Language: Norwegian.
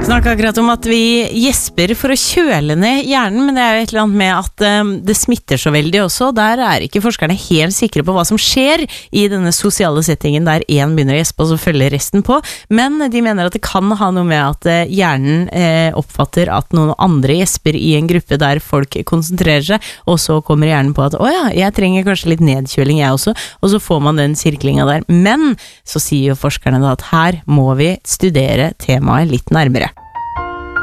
Snakket akkurat om at vi gjesper for å kjøle ned hjernen, men det jo et eller annet med at det smitter så veldig også. Der ikke forskerne helt sikre på hva som skjer i denne sosiale settingen der en begynner å gjespe og så følger resten på. Men de mener at det kan ha noe med at hjernen oppfatter at noen andre gjesper i en gruppe der folk konsentrerer seg, og så kommer hjernen på at åja, jeg trenger kanskje litt nedkjøling jeg også, og så får man den sirklinga der. Men så sier jo forskerne da at her må vi studere temaet litt nærmere.